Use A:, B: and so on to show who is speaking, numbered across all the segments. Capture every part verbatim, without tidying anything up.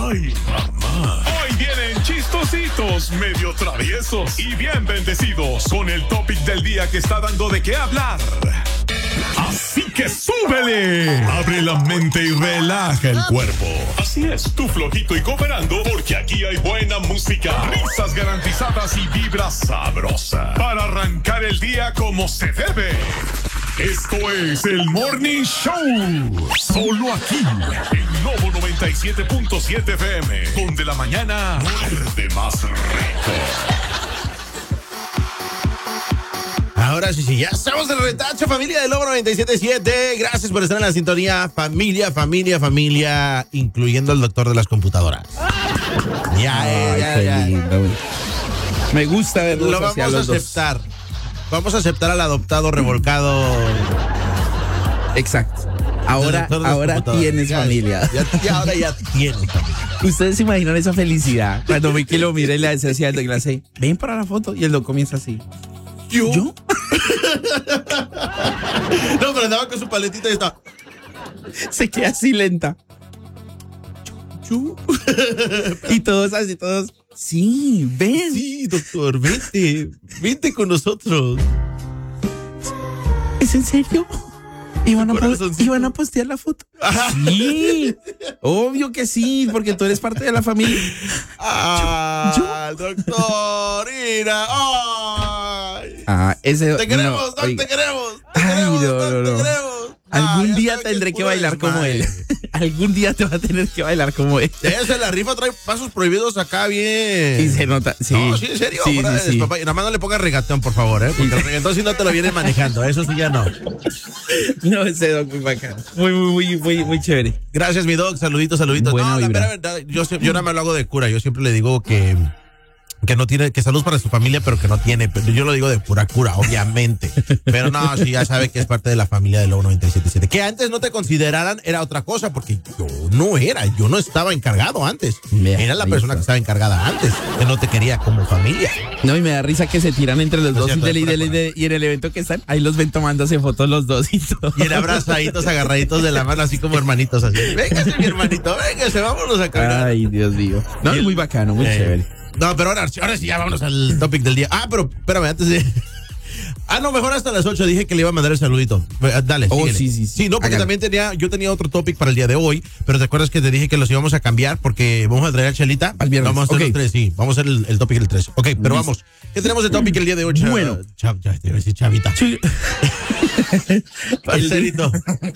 A: Ay, mamá. Hoy vienen chistositos, medio traviesos y bien bendecidos con el topic del día que está dando de qué hablar. Así que súbele, abre la mente y relaja el cuerpo. Así es, tú flojito y cooperando, porque aquí hay buena música, risas garantizadas y vibra sabrosa para arrancar el día como se debe. Esto es el Morning Show, solo aquí, en Novo noventa y siete punto siete F M, donde la mañana muerde más rico.
B: Ahora sí, sí, ya estamos de retacho, familia de Lobo noventa y siete punto siete. Gracias por estar en la sintonía. Familia, familia, familia, incluyendo el doctor de las computadoras. Ya,
C: Ay,
B: ya,
C: qué
B: ya.
C: lindo. Me gusta verlos.
B: Lo vamos a aceptar. Dos. Vamos a aceptar al adoptado revolcado.
C: Exacto. Ahora, ahora tienes
B: ya,
C: familia.
B: Ya, ya, ahora ya tienes familia.
C: Ustedes se imaginan esa felicidad cuando Mickey lo mira y le hace así al doctor, le hace, ven para la foto, y el doctor comienza así.
B: ¿Yo?
C: ¿Yo?
B: No, pero andaba con su paletita y estaba.
C: Se queda así lenta. ¿Yo? Y todos así, todos. Sí, ven.
B: Sí, doctor, vente. Vente con nosotros.
C: ¿Es en serio? ¿Iban a, po- ¿Iban a postear la foto?
B: Ajá.
C: Sí, obvio que sí, porque tú eres parte de la familia.
B: Ah, ¿Yo? Doctor, mira. Ay.
C: Ah, ese.
B: Te queremos,
C: no,
B: doc,
C: oiga.
B: te queremos. Te
C: Ay,
B: queremos,
C: no,
B: doc,
C: no,
B: te
C: no.
B: queremos.
C: Algún
B: Ah,
C: día tendré que, que bailar como
B: desmadre.
C: él. Algún día te va a tener que bailar como él.
B: Ese, la rifa trae pasos prohibidos acá bien.
C: Y se nota, sí.
B: No, sí, en serio.
C: Sí,
B: Fuera,
C: sí, sí.
B: papá, y nada más no le pongas regatón, por favor, ¿eh? Porque el reggaetón sí no te lo vienes manejando. Eso sí ya no.
C: No, ese doc muy bacano. Muy, muy, muy, muy, muy chévere.
B: Gracias, mi doc. Saluditos, saluditos.
C: Buena
B: no, la
C: vibra.
B: mera verdad, yo, yo nada más lo hago de cura. Yo siempre le digo que, que no tiene, que salud para su familia, pero que no tiene. Pero yo lo digo de pura cura, obviamente. Pero no, sí, ya sabe que es parte de la familia de Lobo noventa y siete punto siete. Que antes no te consideraran era otra cosa, porque yo no era, yo no estaba encargado antes.
C: Mira,
B: Era la
C: ahí
B: persona
C: está.
B: que estaba encargada antes, que no te quería como familia.
C: No, y me da risa que se tiran entre los
B: No
C: dos
B: es
C: y,
B: cierto,
C: del- y
B: es
C: del- y de- y en el evento que están, ahí los ven tomándose fotos los dos y todo.
B: Y en abrazaditos, agarraditos de la mano, así como hermanitos, así. Véngase, mi hermanito, véngase, vámonos a cargar.
C: Ay, Dios mío. No,
B: Y el-
C: muy bacano, muy
B: Eh,
C: chévere.
B: No, pero ahora, ahora sí, ya vámonos al topic del día. Ah, pero espérame, antes de. Ah, no, mejor hasta las ocho dije que le iba a mandar el saludito. Eh, Dale,
C: Oh,
B: síguele.
C: sí, sí, sí.
B: Sí, no, porque
C: Hágale.
B: también tenía, yo tenía otro topic para el día de hoy, pero ¿te acuerdas que te dije que los íbamos a cambiar porque vamos a traer a Chelita?
C: Al viernes,
B: Vamos a hacer
C: ok.
B: el tres, sí, vamos a hacer el, el topic del tres. Ok, pero
C: Listo.
B: vamos. ¿Qué tenemos de topic el día de hoy? Cha-
C: Bueno.
B: Cha- ya te iba a decir chavita.
C: Sí. el,
B: Parcerito.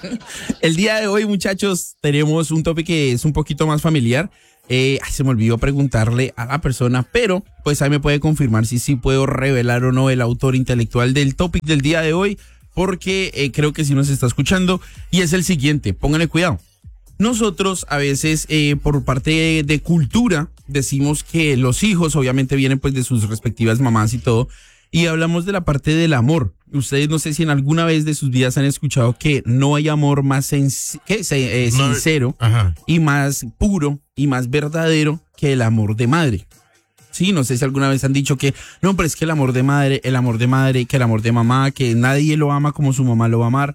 C: el día de hoy, muchachos, tenemos un topic que es un poquito más familiar. Eh, ay, se me olvidó preguntarle a la persona, pero pues ahí me puede confirmar si sí puedo revelar o no el autor intelectual del topic del día de hoy, porque eh, creo que sí nos está escuchando, y es el siguiente, pónganle cuidado. Nosotros a veces eh, por parte de, de cultura decimos que los hijos obviamente vienen pues de sus respectivas mamás y todo, y hablamos de la parte del amor. Ustedes no sé si en alguna vez de sus vidas han escuchado que no hay amor más senc- ¿qué? Se- eh,
B: No,
C: sincero
B: Ajá.
C: y más puro y más verdadero que el amor de madre. Sí, no sé si alguna vez han dicho que no, pero es que el amor de madre, el amor de madre, que el amor de mamá, que nadie lo ama como su mamá lo va a amar.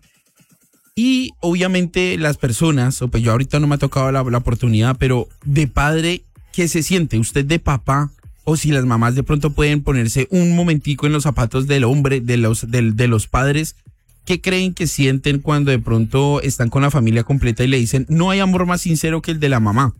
C: Y obviamente las personas, o pues yo ahorita no me ha tocado la, la oportunidad, pero de padre, ¿qué se siente? Usted de papá, o si las mamás de pronto pueden ponerse un momentico en los zapatos del hombre, de los, del- de los padres, ¿qué creen que sienten cuando de pronto están con la familia completa y le dicen, no hay amor más sincero que el de la mamá?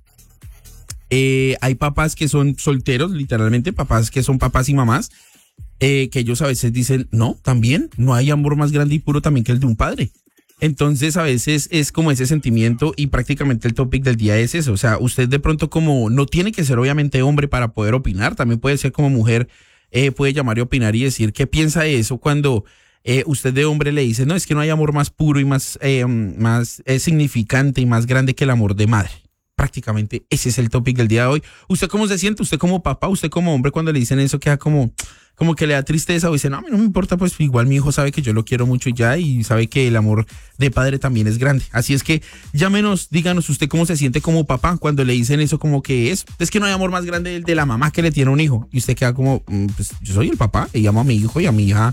C: Eh, hay papás que son solteros, literalmente, papás que son papás y mamás, eh, que ellos a veces dicen, no, también, no hay amor más grande y puro también que el de un padre. Entonces a veces es como ese sentimiento y prácticamente el topic del día es eso. O sea, usted de pronto como no tiene que ser obviamente hombre para poder opinar, también puede ser como mujer, eh, puede llamar y opinar y decir qué piensa de eso cuando eh, usted de hombre le dice, no, es que no hay amor más puro y más, eh, más eh, significante y más grande que el amor de madre. Prácticamente ese es el topic del día de hoy. ¿Usted cómo se siente? ¿Usted como papá? ¿Usted como hombre cuando le dicen eso queda como... como que le da tristeza o dice, no, a mí no me importa, pues igual mi hijo sabe que yo lo quiero mucho y ya, y sabe que el amor de padre también es grande? Así es que llámenos, díganos usted cómo se siente como papá cuando le dicen eso, como que es, es que no hay amor más grande del de la mamá que le tiene un hijo, y usted queda como, mm, pues yo soy el papá y amo a mi hijo y a mi hija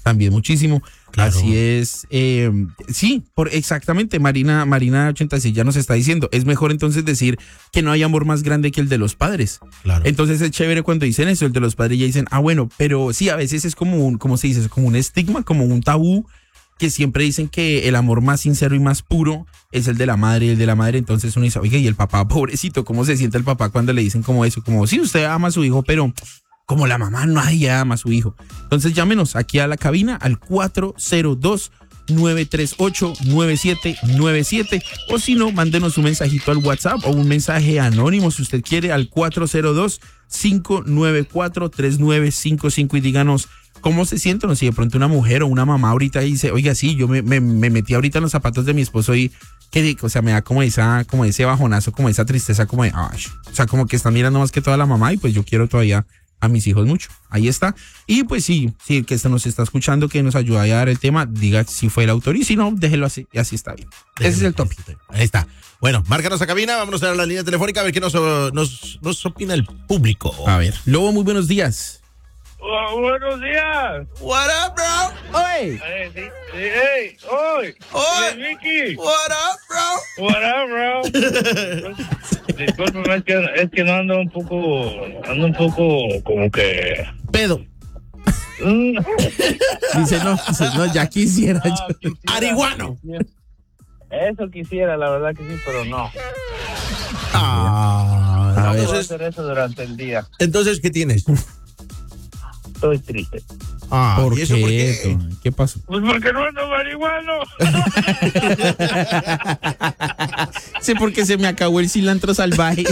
C: también muchísimo.
B: Claro.
C: Así es. Eh, sí, por exactamente. Marina, Marina ochenta y seis ya nos está diciendo. Es mejor entonces decir que no hay amor más grande que el de los padres.
B: Claro.
C: Entonces es chévere cuando dicen eso, el de los padres ya dicen, ah, bueno, pero sí, a veces es como un, ¿cómo se dice? Es como un estigma, como un tabú, que siempre dicen que el amor más sincero y más puro es el de la madre y el de la madre. Entonces uno dice, oiga, y el papá, pobrecito, ¿cómo se siente el papá cuando le dicen como eso? Como, sí, usted ama a su hijo, pero como la mamá nadie ama a su hijo. Entonces llámenos aquí a la cabina al cuatro cero dos, nueve tres ocho, nueve siete nueve siete, o si no, mándenos un mensajito al WhatsApp o un mensaje anónimo si usted quiere al cuatro cero dos, cinco nueve cuatro, tres nueve cinco cinco y díganos cómo se sienten, o si de pronto una mujer o una mamá ahorita dice, oiga, sí, yo me, me, me metí ahorita en los zapatos de mi esposo y que, o sea, me da como esa, como ese bajonazo, como esa tristeza, como de, ay, o sea, como que está mirando más que toda la mamá y pues yo quiero todavía a mis hijos mucho. Ahí está. Y pues sí, sí, el que nos está escuchando, que nos ayuda a dar el tema, diga si fue el autor y si no, déjelo así y así está bien. Ese es el tópico.
B: Ahí está. Bueno, márcanos a cabina, vámonos a la línea telefónica a ver qué nos, nos, nos opina el público.
C: A ver, Lobo, muy buenos días.
D: Oh, buenos días.
B: What up, bro?
C: ¡Oye!
D: Hey, sí, sí, hey, hoy.
B: Oy.
D: Vicky.
B: What up, bro?
D: What up, bro? Disculpe, es que, es que no ando un poco, ando un poco como que...
B: Pedo.
D: Mm,
C: Dice, no, dice, no, ya quisiera
D: no,
C: yo.
D: quisiera,
B: Arihuano.
D: quisiera. Eso quisiera, la verdad que sí, pero no.
B: Ah,
C: A
D: No
C: ver.
D: puedo hacer eso durante el día.
B: entonces, ¿qué tienes?
D: Estoy triste.
B: Ah,
C: ¿Por
B: ¿y eso por
C: qué?
B: qué?
C: Tony? ¿Qué pasó?
D: Pues porque no ando marihuano.
C: Sí, porque se me acabó el cilantro salvaje.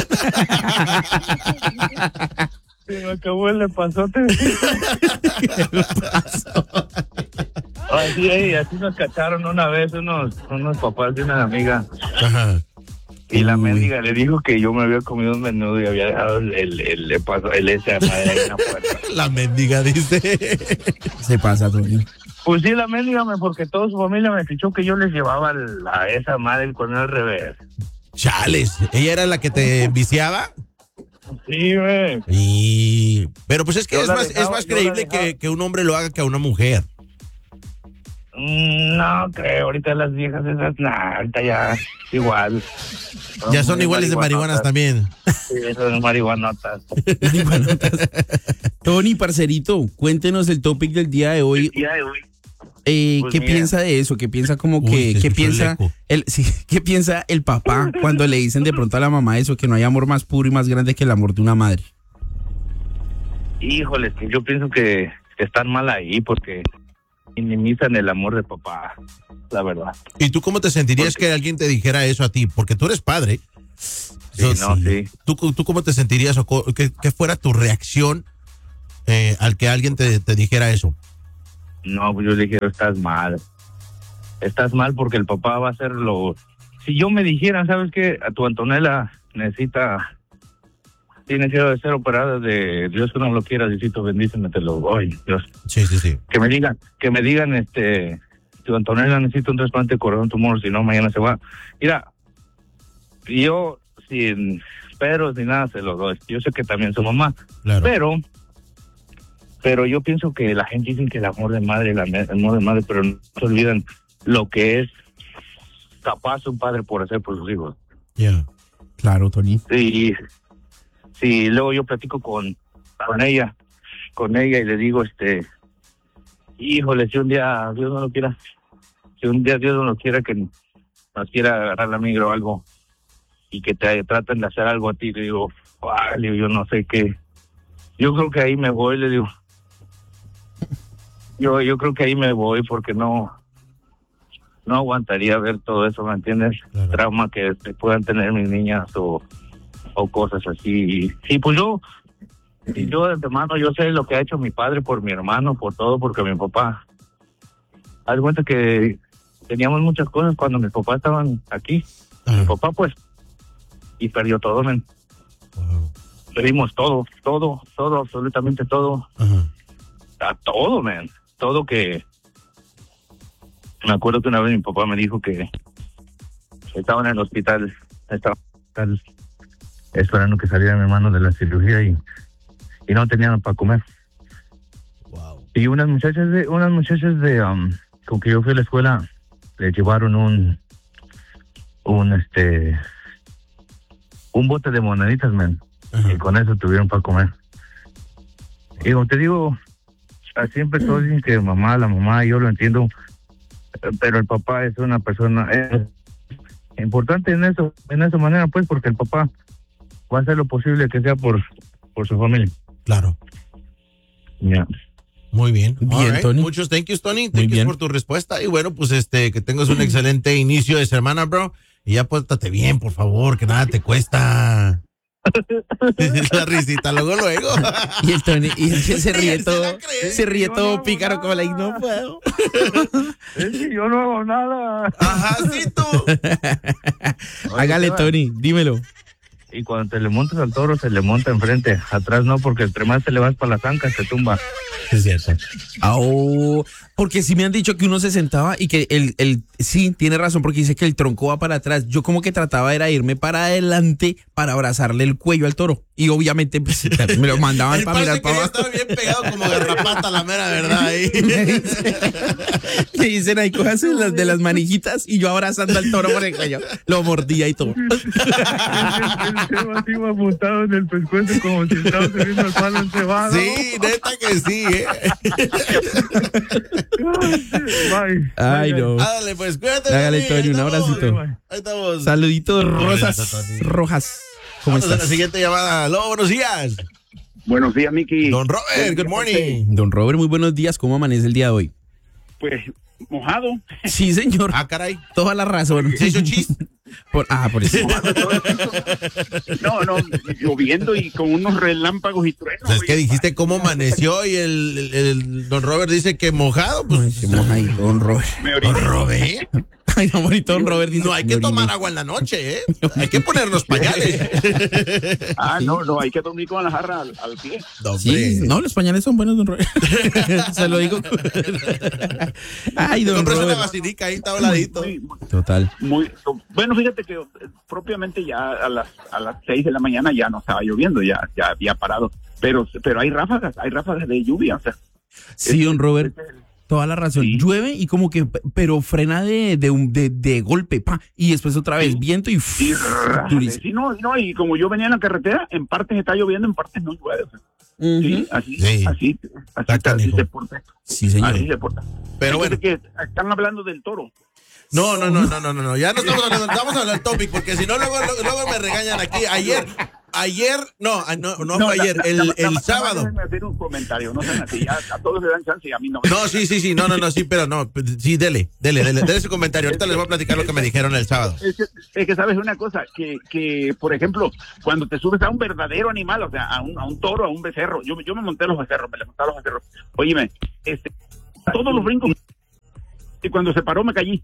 D: Se me acabó el epazote.
C: ¿Qué pasó?
D: Así, ey, así nos cacharon una vez unos, unos papás de una amiga.
B: Ajá.
D: Y la
C: Uy.
D: mendiga le dijo que yo me había comido un menudo y había dejado el, el, el, el, paso- el esa madre ahí en la puerta.
B: La mendiga dice.
C: Se pasa, Tony.
D: Pues sí, la mendiga, me- porque toda su familia me fichó que yo les llevaba la, esa madre con el revés.
B: Chales, ¿ella era la que te viciaba?
D: Sí, güey.
B: Y... Pero pues es que
D: Yo
B: es
D: la
B: más,
D: dejaba,
B: es más
D: yo la
B: creíble
D: dejaba.
B: que, que un hombre lo haga que a una mujer.
D: Mm, No creo, ahorita las viejas esas, nah, ahorita ya igual.
B: Ya son
D: muy
B: iguales de marihuanas también.
D: Sí, son marihuanotas.
C: Tony, parcerito, cuéntenos el topic del día de hoy.
D: Ya, güey.
C: Eh,
D: Pues
C: ¿Qué
D: mira.
C: piensa de eso? ¿Qué piensa como
B: Uy,
C: que,
B: se
C: qué
B: escuchó el
C: piensa
B: eco.
C: el, sí, qué piensa el papá cuando le dicen de pronto a la mamá eso, que no hay amor más puro y más grande que el amor de una madre?
D: Híjole, que yo pienso que están mal ahí porque minimizan el amor de papá, la verdad.
B: ¿Y tú cómo te sentirías
D: Porque-
B: que alguien te dijera eso a ti? Porque tú eres padre.
D: Sí,
B: So,
D: no, sí.
B: ¿Tú, ¿Tú cómo te sentirías o co- qué, qué fuera tu reacción eh, al que alguien te, te dijera eso?
D: No, pues yo le dije, estás mal. Estás mal porque el papá va a hacer lo... Si yo me dijera, ¿sabes qué? A tu Antonella necesita... Tiene que ser operada de Dios que no lo quiera, Diosito, bendíceme, te lo doy, Dios.
B: Sí, sí, sí.
D: Que me digan, que me digan, este... Tu Antonella necesita un trasplante de corazón tumor, si no, mañana se va. Mira, yo sin peros ni nada se lo doy. Yo sé que también su mamá,
B: Claro.
D: pero... Pero yo pienso que la gente dice que el amor de madre, el amor de madre, pero no se olvidan lo que es capaz un padre por hacer por sus hijos.
B: Yeah.
C: Claro, Tony.
D: Y sí, luego yo platico con, con ella, con ella y le digo, este, híjole, si un día Dios no lo quiera, si un día Dios no lo quiera, que nos quiera agarrar la migra o algo y que te traten de hacer algo a ti, le digo, "Ah", le digo, yo no sé qué. Yo creo que ahí me voy, le digo. Yo yo creo que ahí me voy porque no no aguantaría ver todo eso, ¿me entiendes?
B: Claro.
D: Trauma que te puedan tener mis niñas o, o cosas así. Y, sí, pues yo, y yo de antemano, yo sé lo que ha hecho mi padre por mi hermano, por todo, porque mi papá. Haz de cuenta que teníamos muchas cosas cuando mis papás estaban aquí.
B: Ajá.
D: Mi papá, pues, y perdió todo, men.
B: Wow.
D: Perdimos todo, todo, todo, absolutamente todo.
B: Ajá.
D: A todo, man. Todo que... Me acuerdo que una vez mi papá me dijo que estaba en el hospital, estaba en el hospital esperando que saliera mi hermano de la cirugía y, y no tenían para comer.
B: Wow.
D: Y Y unas muchachas de, unas muchachas de, um, con que yo fui a la escuela, le llevaron un, un, este, un bote de moneditas, man. Uh-huh. Y con eso tuvieron para comer. Y como te digo, siempre todos dicen que mamá, la mamá, yo lo entiendo, pero el papá es una persona es importante en eso, en esa manera, pues, porque el papá va a hacer lo posible que sea por, por su familia.
B: Claro.
D: Ya. Yeah.
B: Muy bien.
C: Bien, right. Tony.
B: Muchos thank yous, Tony. Thank yous por tu respuesta. Y bueno, pues este, que tengas un excelente inicio de semana, bro. Y ya pórtate bien, por favor, que nada te cuesta. La risita, luego, luego.
C: Y el Tony, y el que se ríe todo, se ríe todo no pícaro nada. Como la no puedo.
D: Es que yo no hago nada.
B: Ajá, sí tú.
C: Hágale, Tony, dímelo.
D: Y cuando te le montas al toro, se le monta enfrente. Atrás no, porque entre más te le vas para las ancas, se tumba.
B: Es cierto.
C: Oh, porque sí me han dicho que uno se sentaba y que el, el, sí, tiene razón, porque dice que el tronco va para atrás. Yo como que trataba era irme para adelante para abrazarle el cuello al toro. Y obviamente pues, me lo mandaban para mirar para abajo.
B: Estaba bien pegado como garrapata, la mera verdad. Ahí.
C: Me dicen ahí cosas de las, de las manijitas y yo abrazando al toro por el cuello. Lo mordía y todo.
D: Así apuntado en el pescuezo como si estaba subiendo el palo encebado.
B: Sí, neta que sí, ¿eh?
D: Bye.
C: Ay, no.
B: Dale, pues, cuídate.
C: Hágale, Tony, un abracito.
B: Ahí estamos.
C: Saluditos rosas, rojas. ¿Cómo
B: Vamos
C: estás?
B: a la siguiente llamada. Aló, buenos días.
E: Buenos días, Miki.
B: Don Robert, good morning.
C: Don Robert, muy buenos días. ¿Cómo amanece el día de hoy?
E: Pues, mojado.
C: Sí, señor.
B: Ah, caray.
C: Toda la razón.
B: ¿Se hizo chis?
C: Por, ah, por eso.
E: No, no, lloviendo y con unos relámpagos y truenos.
B: Pues es que dijiste cómo amaneció y el, el, el Don Robert dice que mojado. Pues
C: Ay, se moja ahí, Don Robert.
B: Don Robert.
C: Ay, no, bonito, Don Robert. Dice,
B: no hay que tomar agua en la noche, ¿eh? Hay que ponernos pañales.
E: Ah, no, no, hay que dormir con la jarra al, al pie.
C: Sí, no, los pañales son buenos, Don Robert. Se lo digo. Ay, Don
B: Robert.
C: Robert.
B: Una vacinica ahí, está voladito.
E: Muy, muy,
C: Total.
E: Muy, bueno, fíjate que propiamente ya a las a las seis de la mañana ya no estaba lloviendo, ya ya había parado. Pero pero hay ráfagas, hay ráfagas de lluvia, o sea.
C: Sí, Don Robert. Toda la razón. Sí. Llueve y como que, pero frena de, de, de, de golpe, pa, y después otra vez sí. Viento y, uff,
E: y sí, no, no, y como yo venía en la carretera, en partes está lloviendo, en partes no llueve. O sea. Uh-huh. Sí, así, sí. así, así, así, así se porta.
C: Sí, señor.
E: Así se porta.
B: Pero bueno.
E: Que están hablando del toro.
B: No, no, no, no, no, no, no. Ya no estamos hablando, vamos a hablar del topic, porque si no, luego, luego me regañan aquí. Ayer, ayer, no, no, no, no fue ayer, la, el, la, el la, sábado.
E: Déjenme hacer un comentario, no sean así, ya, a todos le dan chance y a mí no.
B: No, sí, sí, sí, no, no, no, sí, pero no, sí, dele, dele, dele, dele su comentario. Ahorita les voy a platicar lo que me dijeron el sábado.
E: Es que, es que sabes una cosa, que, que, por ejemplo, cuando te subes a un verdadero animal, o sea, a un, a un toro, a un becerro, yo, yo me monté a los becerros, me le monté a los becerros. Óyeme, este, todos los brincos, y cuando se paró me caí.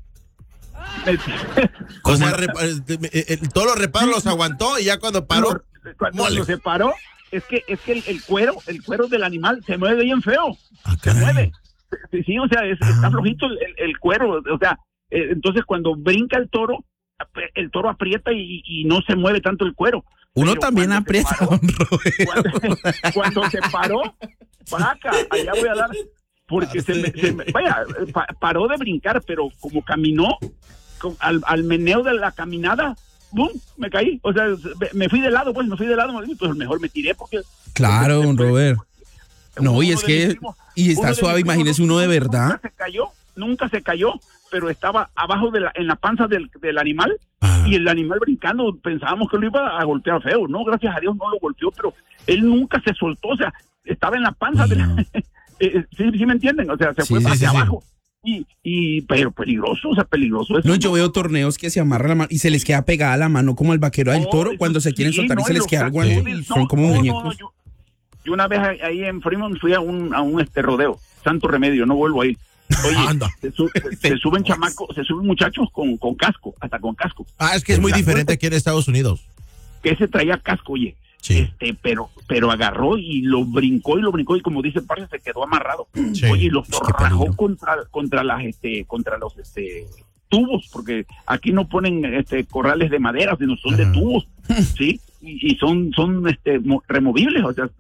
B: O sea, el toro reparo los aguantó y ya cuando paró,
E: cuando, cuando se paró, es que es que el, el cuero, el cuero del animal se mueve bien feo,
B: ah,
E: se mueve. Sí, sí, o sea, es, ah. está flojito el, el cuero, o sea, eh, entonces cuando brinca el toro, el toro aprieta y, y no se mueve tanto el cuero.
C: Uno Pero también aprieta,
E: paró, cuando, cuando se paró, paca, allá voy a dar, porque se me, se me, vaya, pa, paró de brincar, pero como caminó, con, al, al meneo de la caminada, ¡bum!, me caí, o sea, me fui de lado, pues, me fui de lado, pues mejor me tiré, porque...
C: Claro, don Robert. No, y es que, mismos, y está suave, imagínese uno de verdad.
E: Nunca se cayó, nunca se cayó, pero estaba abajo de la, en la panza del, del animal, ah. y el animal brincando, pensábamos que lo iba a golpear feo, no, gracias a Dios no lo golpeó, pero él nunca se soltó, o sea, estaba en la panza de la... eh, sí, sí me entienden, o sea, se fue sí, hacia sí, abajo. Sí. Y, y, pero peligroso, o sea, peligroso. Eso
C: no, yo veo torneos que se amarran la mano y se les queda pegada la mano como al vaquero del toro,
E: no,
C: cuando se quieren
E: sí,
C: soltar
E: no,
C: y se les queda algo
E: sí.
C: y son no, como
E: no,
C: muñecos.
E: No, yo, yo una vez ahí en Fremont fui a un, a un este rodeo, Santo Remedio, no vuelvo ahí. Oye,
B: Anda.
E: Se, su, se, se suben chamacos, se suben muchachos con, con casco, hasta con casco.
B: Ah, es que es muy diferente aquí en Estados Unidos.
E: Que ese traía casco, oye.
B: Sí.
E: Este, pero, pero agarró y lo brincó y lo brincó y como dice el parce se quedó amarrado. Sí. Oye, y lo rajó contra, contra las, este, contra los, este, tubos, porque aquí no ponen, este, corrales de madera, sino son uh-huh. de tubos, sí, y, y son, son, este, removibles, o sea,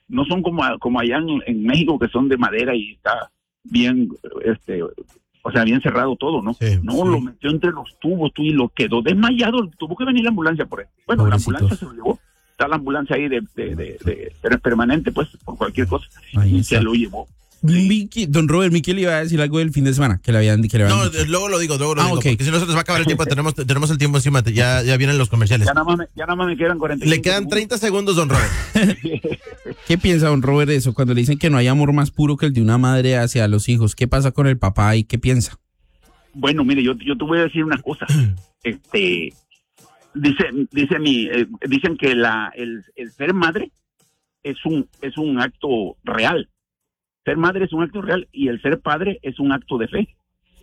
E: no son como, como allá en, en México, que son de madera y está bien, este, o sea, bien cerrado todo, ¿no?
B: Sí,
E: no,
B: sí.
E: lo metió entre los tubos, tú, y lo quedó desmayado, tuvo que venir la ambulancia por él. Bueno,
C: Pobrecitos.
E: la ambulancia se lo llevó, está la ambulancia ahí de, de, de, de, de permanente, pues, por cualquier cosa,
C: Ahí
E: y
C: está.
E: se lo llevó.
C: Miki, don Robert, Miki le iba a decir algo del fin de semana, que le habían, que le habían
B: No,
C: dicho.
B: luego lo digo, luego lo
C: Ah,
B: digo,
C: ok.
B: porque si no se nos va a acabar el tiempo, tenemos, tenemos el tiempo encima, ya, ya vienen los comerciales.
E: Ya nada más me, ya nada más me quedan cuarenta y cinco
B: Le quedan
E: segundos.
B: treinta segundos, don Robert.
C: ¿Qué piensa don Robert de eso? Cuando le dicen que no hay amor más puro que el de una madre hacia los hijos, ¿qué pasa con el papá y qué piensa?
E: Bueno, mire, yo, yo te voy a decir una cosa. Este, dice, dice mi, eh, dicen que la, el, el ser madre es un, es un acto real. Ser madre es un acto real y el ser padre es un acto de fe.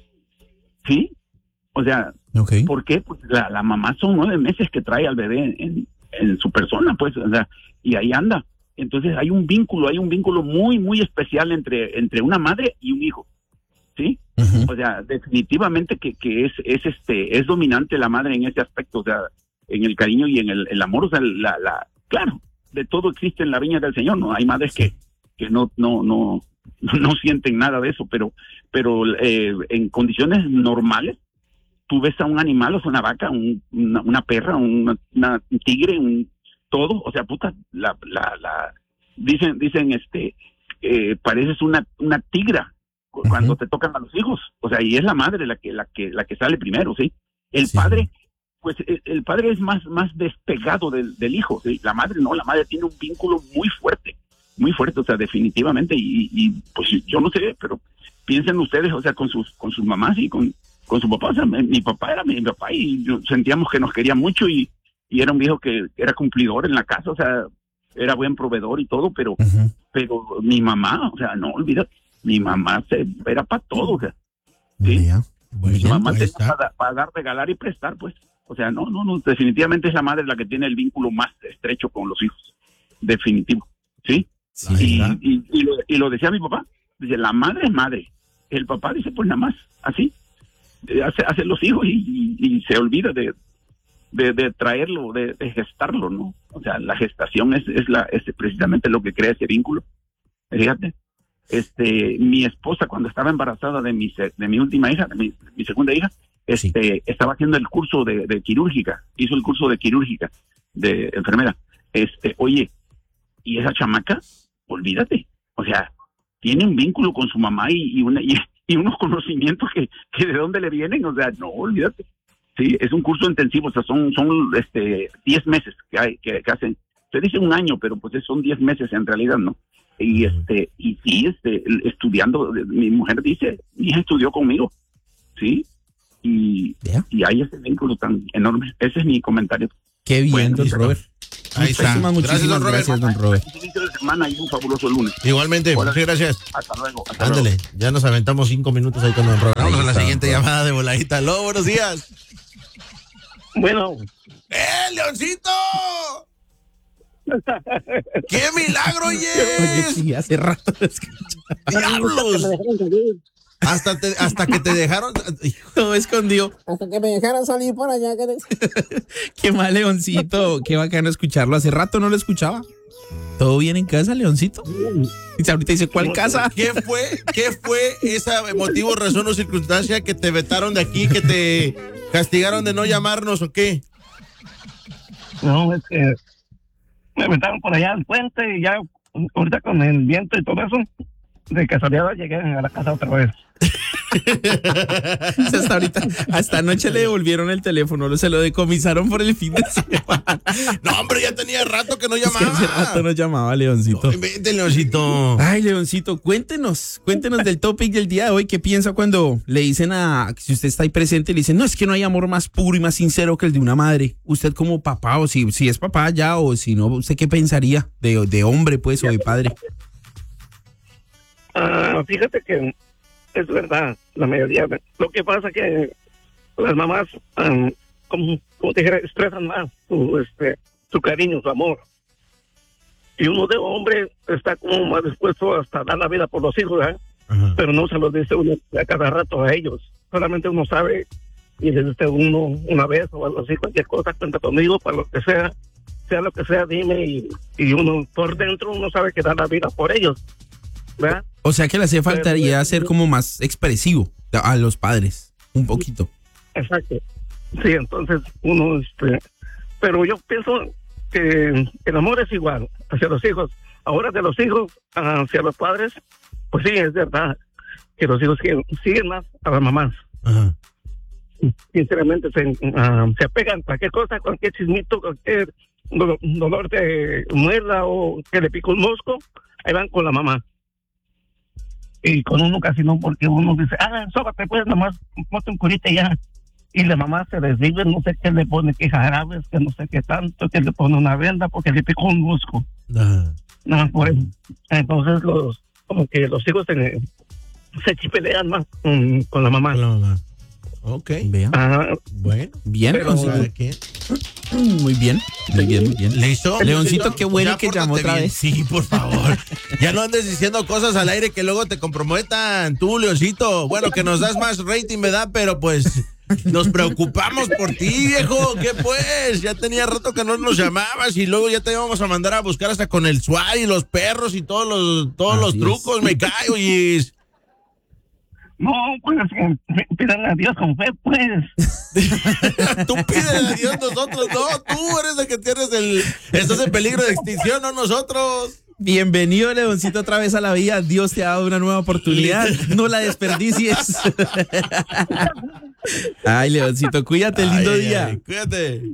E: ¿Sí? O sea,
C: Ok.
E: ¿por qué? Pues la, la mamá son nueve meses que trae al bebé en, en su persona, pues, o sea, y ahí anda. Entonces hay un vínculo, hay un vínculo muy, muy especial entre, entre una madre y un hijo. ¿Sí?
C: Ujú.
E: O sea, definitivamente que, que es, es este, es dominante la madre en ese aspecto, o sea, en el cariño y en el, el amor, o sea, la, la, claro, de todo existe en la viña del Señor, ¿no? Hay madres que, que no, no, no, no sienten nada de eso, pero, pero eh, en condiciones normales, tú ves a un animal, o sea, una vaca, un, una, una perra, una, una, un tigre, un todo, o sea, puta, la, la, la, dicen, dicen, este, eh, pareces una, una tigra cuando
C: Ujú.
E: te tocan a los hijos, o sea, y es la madre la que, la que, la que sale primero, ¿sí? El
C: Sí.
E: padre, pues, el, el padre es más, más despegado del, del hijo, ¿sí? La madre no, la madre tiene un vínculo muy fuerte, muy fuerte, o sea, definitivamente, y, y pues yo no sé, pero piensen ustedes, o sea, con sus, con sus mamás y con, con su papá, o sea, mi, mi papá era mi papá y yo, sentíamos que nos quería mucho y, y era un viejo que era cumplidor en la casa, o sea, era buen proveedor y todo, pero,
C: Ujú.
E: pero mi mamá, o sea, no olvídate, mi mamá se, era para todo, o sea, sí.
C: Vea.
B: Bueno,
E: Mi mamá
B: ahí
E: tenía
B: está.
E: para, para dar, regalar y prestar, pues. O sea, no, no, no, definitivamente es la madre la que tiene el vínculo más estrecho con los hijos. Definitivo, ¿sí?
C: Sí.
B: Ahí
E: Y,
B: está.
E: y, y, lo, y lo decía mi papá, dice, la madre es madre. El papá dice, pues nada más, así. Eh, Hace, hace los hijos y, y, y se olvida de, de, de traerlo, de, de gestarlo, ¿no? O sea, la gestación es, es, la, es precisamente lo que crea ese vínculo. Fíjate. Este, mi esposa cuando estaba embarazada de mi se- de mi última hija, de mi, mi segunda hija, este, estaba haciendo el curso de, de quirúrgica, hizo el curso de quirúrgica de enfermera. Este, oye, y esa chamaca, olvídate, o sea, tiene un vínculo con su mamá y, y una y, y unos conocimientos que, que de dónde le vienen, o sea, no, olvídate. Sí, es un curso intensivo, o sea, son son este diez meses que hay que, que hacen. Se dice un año, pero pues son diez meses en realidad, ¿no? Y este, y sí, este, estudiando, mi mujer dice, mi hija estudió conmigo, ¿sí? Y,
C: Vea.
E: y hay ese vínculo tan enorme. Ese es mi comentario.
C: Qué bien,
E: Bueno,
C: don
E: listo.
C: Robert.
B: Ahí está.
C: Muchísimas,
B: Gracias,
C: muchísimas
B: don Robert.
C: gracias, don Robert.
E: Inicio de semana y un fabuloso lunes.
B: Igualmente,
E: Hola.
B: muchas gracias.
E: Hasta luego. Hasta luego.
B: Ándale, ya nos aventamos cinco minutos ahí con don Robert. Vamos
C: Ahí
B: a la
C: está,
B: siguiente
C: don Robert.
B: llamada de voladita. Aló, buenos días.
F: Bueno,
B: ¡Eh, Leoncito! ¡Qué milagro,
C: Oye,
B: oye!
C: sí, hace rato lo escuchaba.
B: ¡Diablos! Hasta, te- hasta que te dejaron.
C: Todo escondido.
F: hasta que me dejaran salir por allá. Que te-
C: Qué mal, Leoncito. Qué bacano escucharlo. Hace rato no lo escuchaba. ¿Todo bien en casa, Leoncito? Y ahorita dice, ¿cuál casa?
B: ¿Qué fue? ¿Qué fue ese motivo, razón o circunstancia que te vetaron de aquí, que te castigaron de no llamarnos o qué?
F: No, es que me metieron por allá al puente y ya ahorita con el viento y todo eso, de casualidad llegué a la casa otra vez.
C: Hasta ahorita, hasta anoche le devolvieron el teléfono, se lo decomisaron por el fin de semana.
B: No, hombre, ya tenía rato que no
C: Es que
B: llamaba.
C: hace rato no llamaba, Leoncito.
B: Vente, Leoncito.
C: Ay, Leoncito, cuéntenos, cuéntenos del topic del día de hoy. ¿Qué piensa cuando le dicen a, si usted está ahí presente, le dicen, no, es que no hay amor más puro y más sincero que el de una madre? Usted como papá, o si, si es papá ya, o si no, ¿usted qué pensaría de, de hombre, pues, o de padre?
F: Ah, fíjate que es verdad, la mayoría. Lo que pasa que las mamás, um, como, como te dijera, expresan más su, este, su cariño, su amor. Y uno de hombre está como más dispuesto hasta dar la vida por los hijos, ¿eh?
B: Ajá.
F: Pero no se lo dice uno a cada rato a ellos. Solamente uno sabe y les dice uno una vez o algo así, cualquier cosa, cuenta conmigo para lo que sea. sea lo que sea, dime, y, y uno por dentro uno sabe que da la vida por ellos, ¿verdad?
C: O sea que le hacía faltaría ser como más expresivo a los padres, un poquito.
F: Exacto. Sí, entonces uno, este, pero yo pienso que el amor es igual hacia los hijos. Ahora de los hijos hacia los padres, pues sí, es verdad que los hijos siguen, siguen más a las mamás.
B: Ajá.
F: Sinceramente se, uh, se apegan a cualquier cosa, cualquier chismito, cualquier dolor, dolor de muela o que le pica un mosco, ahí van con la mamá. Y con uno casi no, porque uno dice, ah, sóbate pues, nomás ponte un curita y ya. Y la mamá se desvive, no sé qué le pone, que jarabes, que no sé qué tanto, que le pone una venda porque le picó un mosco.
B: Ajá.
F: No, por eso. Entonces los, como que los hijos se, se chipelean más um, con la mamá.
B: Con la mamá. Ok.
C: Vea.
F: Ah,
B: Bueno.
C: Bien,
F: Pero-
C: Leoncito.
B: ¿Qué?
C: Muy bien, muy bien, muy bien.
B: ¿Listo?
C: Leoncito, qué bueno
B: Ya
C: que llamó
B: pórtate
C: otra
B: bien.
C: vez.
B: Sí, por favor. Ya no andes diciendo cosas al aire que luego te comprometan. Tú, Leoncito. Bueno, que nos das más rating, ¿verdad? Pero pues nos preocupamos por ti, viejo. ¿Qué pues? Ya tenía rato que no nos llamabas y luego ya te íbamos a mandar a buscar hasta con el SWAT y los perros y todos los, todos los
C: Así es.
B: trucos. Me cae, oye.
F: no, pues eh, pídanle a Dios con fe, pues.
B: Tú pídele a Dios, nosotros no. Tú eres el que tienes el... Estás en peligro de extinción, no nosotros.
C: Bienvenido, Leoncito, otra vez a la vida. Dios te ha dado una nueva oportunidad. No la desperdicies. Ay, Leoncito, cuídate, lindo
B: Ay, ay,
C: día.
B: ay, cuídate.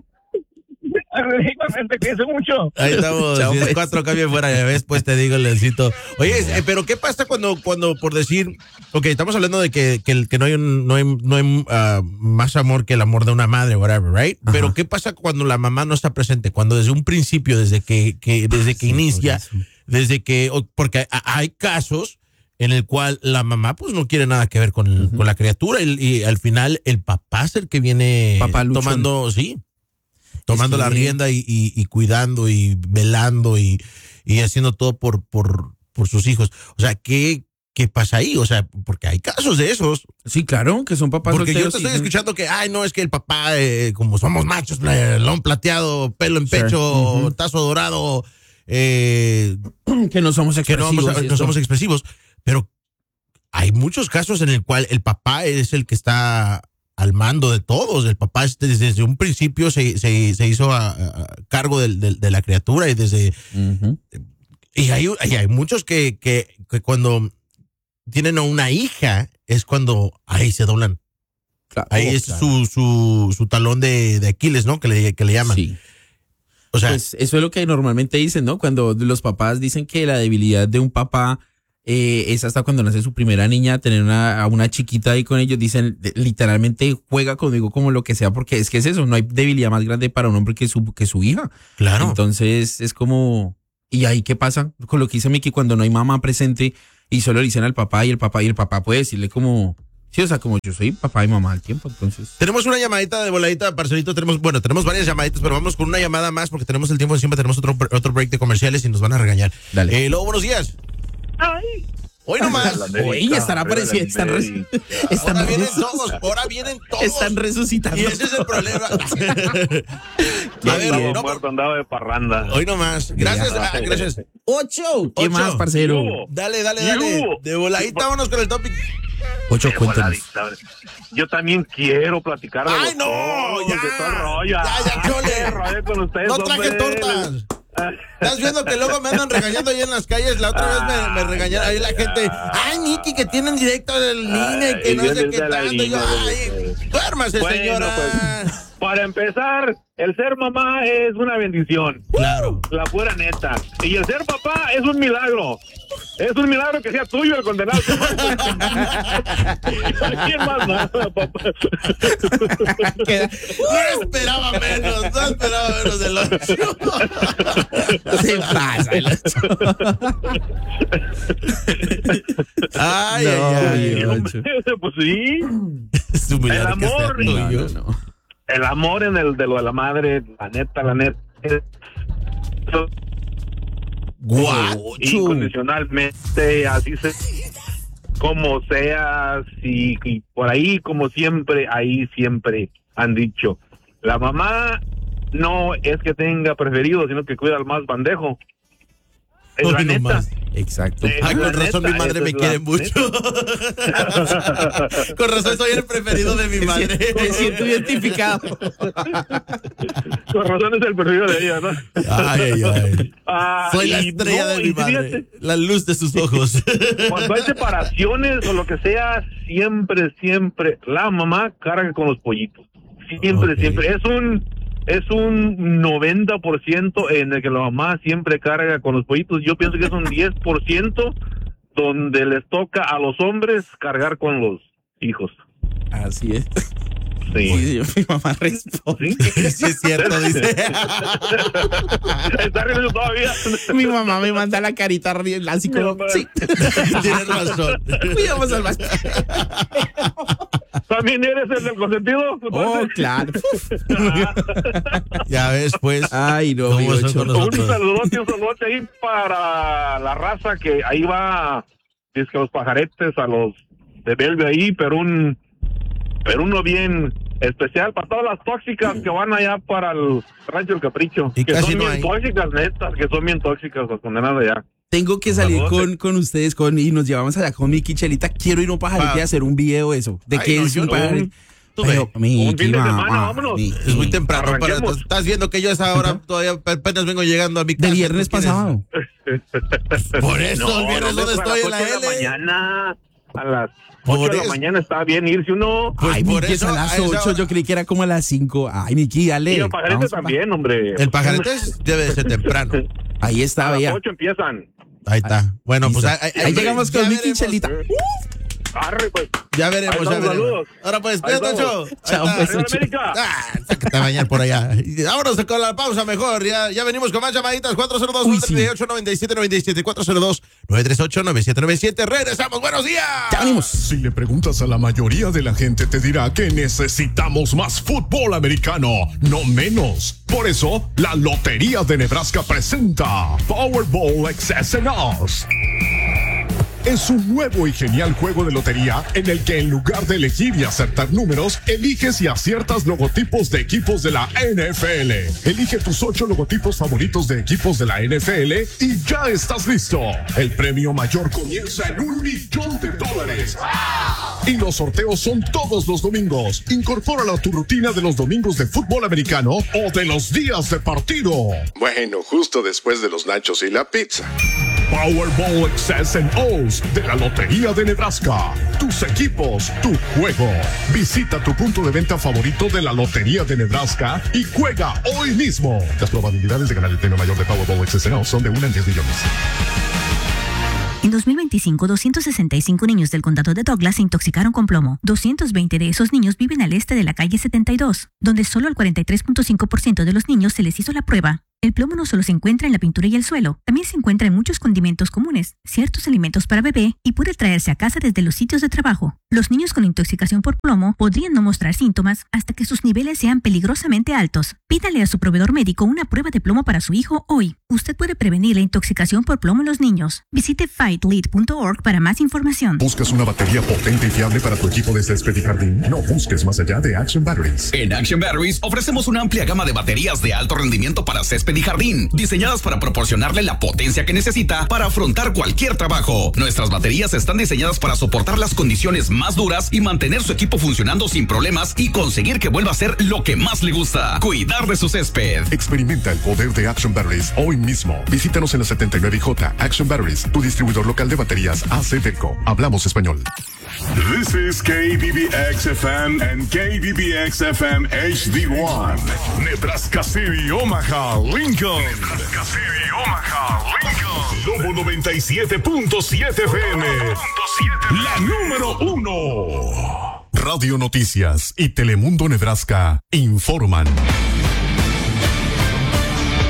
F: Igualmente, cuídense mucho.
B: Ahí estamos,
C: Chao,
B: diez
C: pues.
B: cuatro cambio fuera, ya ves, pues te digo, Leoncito. Oye, eh, pero ¿qué pasa cuando, cuando por decir, ok, estamos hablando de que, que, que no hay, un, no hay, no hay uh, más amor que el amor de una madre, whatever, right?
C: Ajá.
B: Pero ¿qué pasa cuando la mamá no está presente? Cuando desde un principio, desde que, que desde que
C: Sí,
B: inicia,
C: por eso.
B: desde que, o- porque hay, hay casos en el cual la mamá pues no quiere nada que ver con, el-
C: Ujú.
B: con la criatura y, y al final el papá es el que viene
C: Papá luchón.
B: tomando, sí, tomando
C: Es
B: la
C: que-
B: rienda y, y, y cuidando y velando y, y haciendo todo por, por, por sus hijos. O sea, ¿qué, ¿qué pasa ahí? O sea, porque hay casos de esos.
C: Sí, claro, que son papás
B: Porque yo
C: solteros
B: te
C: y
B: estoy
C: son-
B: escuchando que, ay, no, es que el papá, eh, como somos machos, pelón plateado, pelo en
C: Sure.
B: pecho,
C: Ujú.
B: tazo dorado, eh,
C: que no somos
B: que no,
C: expresivos.
B: vamos a-
C: y
B: no
C: esto.
B: somos expresivos. Pero hay muchos casos en el cual el papá es el que está al mando de todos. El papá es- desde, desde un principio se, se, se hizo a, a cargo del- del- de la criatura y desde...
C: Ujú.
B: Y hay, y hay muchos que, que, que cuando tienen a una hija es cuando ahí se doblan.
C: Claro,
B: Ahí
C: oh,
B: es
C: claro.
B: su, su, su talón de, de Aquiles, ¿no? Que le, que le llaman.
C: Sí.
B: O sea,
C: Pues eso es lo que normalmente dicen, ¿no? Cuando los papás dicen que la debilidad de un papá eh, es hasta cuando nace su primera niña, tener una, a una chiquita ahí con ellos, dicen de- literalmente juega conmigo como lo que sea, porque es que es eso, no hay debilidad más grande para un hombre que su, que su hija.
B: claro.
C: Entonces es como, ¿y ahí qué pasa? Con lo que dice Miki, cuando no hay mamá presente y solo le dicen al papá y el papá, y el papá puede decirle como, sí, o sea, como yo soy papá y mamá al tiempo, entonces.
B: Tenemos una llamadita de voladita, parcelito. Tenemos, bueno, tenemos varias llamaditas, pero vamos con una llamada más porque tenemos el tiempo de siempre. Tenemos otro, otro break de comerciales y nos van a regañar.
C: Dale.
B: Eh, Lobo, buenos días.
F: Ay,
B: Hoy nomás.
C: Oye, están apareciendo, están, res- están,
B: Ahora vienen
C: resu-
B: todos, ahora vienen todos.
C: están resucitando.
B: Y ese es el problema.
C: Qué
B: A ver,
C: bien.
B: no,
D: Muerto andaba de parranda.
B: hoy nomás. Gracias, ah, gracias.
C: Ocho. ¿Qué
B: Ocho.
C: más, parcero?
D: Yo.
B: Dale, dale, dale.
D: Yo.
B: De voladita, vámonos con el topic.
C: Ocho,
D: Qué
C: cuéntanos.
D: voladita. Yo también quiero platicar de
B: ¡Ay,
D: los
B: no!
D: toros,
B: Ya.
D: de todo el rollo.
B: Ya, ya, chole.
D: Qué rollo con ustedes,
B: No traje
D: hombre.
B: tortas. Estás viendo que luego me andan regañando ahí en las calles. La otra vez me, me regañaron ahí la gente. Ay, Niki, que tienen directo del INE y que
D: Ay,
B: no sé
D: vienes
B: qué
D: de la
B: tanto. Y yo,
D: INE,
B: ay, duérmase,
D: Bueno,
B: señora.
D: pues, para empezar, el ser mamá es una bendición.
B: Claro.
D: La pura neta. Y el ser papá es un milagro. Es un milagro que sea tuyo el condenado. ¿A quién más nada, papá?
B: No esperaba menos, no esperaba menos del ocho.
C: Se pasa el
B: Ay,
C: No,
B: ay, ay.
C: Dios.
D: Hombre, pues sí.
B: Es un milagro
D: El
B: que sea
D: amor,
B: tuyo.
C: No, no, no.
D: El amor en el de lo de la madre, la neta, la neta. es-
B: Guau.
D: Incondicionalmente, así se. Como sea, si y por ahí, como siempre, ahí siempre han dicho. La mamá no es que tenga preferido, sino que cuida al más bandejo. Es
B: Hoy
D: la
B: no
D: neta.
B: más.
C: Exacto.
D: Eh,
B: Ay, con
D: la
B: razón
D: neta,
B: mi madre
D: esa
B: me
D: es
B: quiere
D: la
B: mucho. Con razón soy el preferido de mi madre.
C: Me siento identificado.
D: Con razón es el preferido de ella, ¿no?
B: Ay, ay, ay.
D: Ah,
B: Soy la
D: y
B: estrella
D: no,
B: de mi
D: y
B: madre.
D: fíjate,
B: La luz de sus ojos.
D: cuando hay separaciones o lo que sea, siempre, siempre la mamá carga con los pollitos. Siempre,
B: Ok.
D: siempre. Es un es un noventa por ciento en el que la mamá siempre carga con los pollitos. Yo pienso que es un diez por ciento donde les toca a los hombres cargar con los hijos.
C: Así es.
D: Sí.
C: Sí, mi mamá responde.
D: ¿Sí?
B: Sí, es cierto, dice.
D: Está riendo todavía.
C: Mi mamá me manda la carita riendo, así como,
D: Mi mamá.
C: sí,
B: Tienes razón.
C: cuidamos al más.
D: ¿También eres el del consentido?
C: Oh, claro.
B: Ya ves, pues.
C: Ay, no,
B: ¿Cómo
C: mi
B: son
C: ocho.
B: con
D: Un
B: nosotros?
D: saludote, un saludote ahí para la raza que ahí va, es que los pajaretes, a los de Bellevue ahí, pero un, pero uno bien especial para todas las tóxicas que van allá para el Rancho del Capricho.
B: Y
D: que
B: casi
D: son
B: no
D: bien
B: hay.
D: tóxicas, netas, que son bien tóxicas las condenadas de allá.
C: Tengo que salir
D: Saludote.
C: con, con ustedes con, y nos llevamos allá con Miki Chelita. Quiero ir a un pajarete
B: Pa-
C: y hacer un video de eso. ¿De
B: Ay,
C: qué
B: no,
C: es
B: yo
C: un
B: no.
C: pajarete?
B: Tú
C: Pero,
B: ve.
C: Miki,
D: Un fin de semana,
C: mamá,
D: vámonos.
C: Miki.
B: Es muy temprano. Para,
D: Arranquemos.
B: estás viendo que yo a esa hora todavía apenas vengo llegando a mi casa.
C: De viernes
B: ¿Tú quieres?
C: pasado.
B: Por eso, el viernes
D: no,
B: donde
D: a
B: estoy
D: las
B: en la
D: ocho de
B: L.
D: mañana, a las
B: Por
D: ocho de la
B: eso.
D: mañana está bien irse uno.
B: Pues
C: Ay,
B: por
C: Miki, es
B: eso,
C: a
B: a
C: las
B: esa
C: ocho.
B: hora-
C: Yo creí que era como a las cinco. Ay, Miki, dale.
D: Y el pajarete
C: Vamos, pa-
D: también, hombre.
B: El pajarete es- debe de ser temprano.
C: Ahí
D: A
C: está,
D: las
C: ya.
D: ocho empiezan.
B: Ahí está. Bueno, pues
C: Listo.
B: ahí,
C: Ahí llegamos con
B: ya
C: Miki
B: veremos.
C: Chelita.
D: Arre, pues.
B: Ya veremos,
D: Ahí
B: ya
D: estamos,
B: veremos.
D: saludos.
B: Ahora pues,
D: Ahí
B: cuídate,
D: estamos.
B: Ocho. Ahí
C: Chao,
B: está.
C: pues.
D: ¡Arriba América!
B: Ah, sácate a bañar por allá. Y vámonos con la pausa mejor. Ya, ya venimos con más llamaditas. cuatro cero dos, nueve tres ocho, nueve siete nueve siete. cuatro cero dos, nueve tres ocho, nueve siete nueve siete. Regresamos. Buenos días.
C: Ya venimos.
A: Si le preguntas a la mayoría de la gente te dirá que necesitamos más fútbol americano, no menos. Por eso, la Lotería de Nebraska presenta Powerball X S N Us. Es un nuevo y genial juego de lotería en el que en lugar de elegir y acertar números, eliges y aciertas logotipos de equipos de la N F L. Elige tus ocho logotipos favoritos de equipos de la N F L y ya estás listo. El premio mayor comienza en un millón de dólares. Y los sorteos son todos los domingos. Incorpóralo a tu rutina de los domingos de fútbol americano o de los días de partido.
G: Bueno, justo después de los nachos y la pizza.
A: Powerball X S N Os de la Lotería de Nebraska. Tus equipos, tu juego. Visita tu punto de venta favorito de la Lotería de Nebraska y juega hoy mismo. Las probabilidades de ganar el premio mayor de Powerball X S N O son de uno en diez millones.
H: En dos mil veinticinco, doscientos sesenta y cinco niños del condado de Douglas se intoxicaron con plomo. doscientos veinte de esos niños viven al este de la calle setenta y dos, donde solo al cuarenta y tres punto cinco por ciento de los niños se les hizo la prueba. El plomo no solo se encuentra en la pintura y el suelo, también se encuentra en muchos condimentos comunes, ciertos alimentos para bebé y puede traerse a casa desde los sitios de trabajo. Los niños con intoxicación por plomo podrían no mostrar síntomas hasta que sus niveles sean peligrosamente altos. Pídale a su proveedor médico una prueba de plomo para su hijo hoy. Usted puede prevenir la intoxicación por plomo en los niños. Visite fight lead punto org para más información.
A: ¿Buscas una batería potente y fiable para tu equipo de césped y jardín? No busques más allá de Action Batteries.
I: En Action Batteries ofrecemos una amplia gama de baterías de alto rendimiento para césped y jardín, diseñadas para proporcionarle la potencia que necesita para afrontar cualquier trabajo. Nuestras baterías están diseñadas para soportar las condiciones más duras y mantener su equipo funcionando sin problemas y conseguir que vuelva a ser lo que más le gusta: cuidar de su césped.
A: Experimenta el poder de Action Batteries hoy mismo. Visítanos en la setenta y nueve J Action Batteries, tu distribuidor local de baterías A C Delco. Hablamos español.
J: This is K B B X F M and K B B X F M H D one. Nebraska City, Omaha, Lincoln. Nebraska City, Omaha, Lincoln. Lobo noventa y siete punto siete F M. La número uno. Radio Noticias y Telemundo Nebraska informan.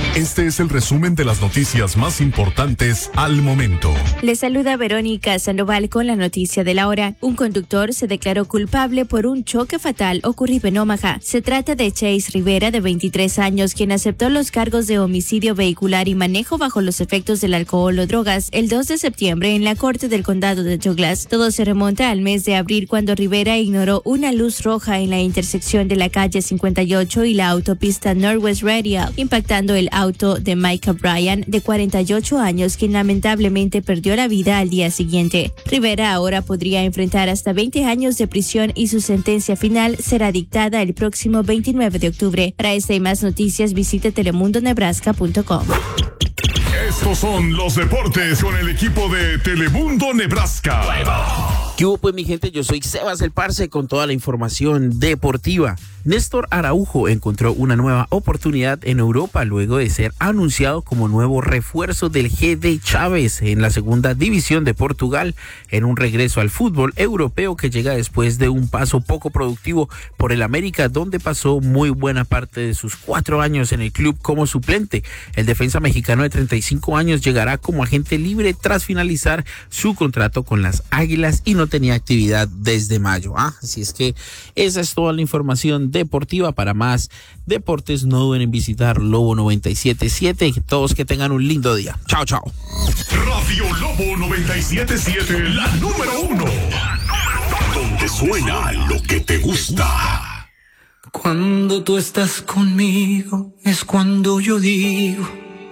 J: Este es el resumen de las noticias más importantes al momento.
K: Les saluda Verónica Sandoval con la noticia de la hora. Un conductor se declaró culpable por un choque fatal ocurrido en Omaha. Se trata de Chase Rivera, de veintitrés años, quien aceptó los cargos de homicidio vehicular y manejo bajo los efectos del alcohol o drogas el dos de septiembre en la corte del condado de Douglas. Todo se remonta al mes de abril, cuando Rivera ignoró una luz roja en la intersección de la calle cincuenta y ocho y la autopista Northwest Radial, impactando el auto de Micah Bryan, de cuarenta y ocho años, quien lamentablemente perdió la vida al día siguiente. Rivera ahora podría enfrentar hasta veinte años de prisión y su sentencia final será dictada el próximo veintinueve de octubre. Para esta y más noticias, visite telemundo nebraska punto com.
J: Estos son los deportes con el equipo de Telemundo Nebraska.
C: ¿Qué hubo, pues, mi gente? Yo soy Sebas el Parce con toda la información deportiva. Néstor Araujo encontró una nueva oportunidad en Europa luego de ser anunciado como nuevo refuerzo del G D Chávez en la segunda división de Portugal, en un regreso al fútbol europeo que llega después de un paso poco productivo por el América, donde pasó muy buena parte de sus cuatro años en el club como suplente. El defensa mexicano de treinta y cinco años llegará como agente libre tras finalizar su contrato con las Águilas y no tenía actividad desde mayo. Ah, así es que esa es toda la información deportiva. Para más deportes, no duden en visitar Lobo noventa y siete punto siete. Todos que tengan un lindo día. Chao, chao.
J: Radio Lobo noventa y siete punto siete, la número uno. Donde suena lo que te gusta.
L: Cuando tú estás conmigo es cuando yo digo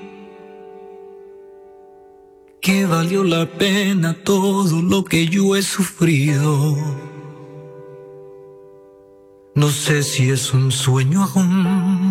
L: que valió la pena todo lo que yo he sufrido. No sé si es un sueño aún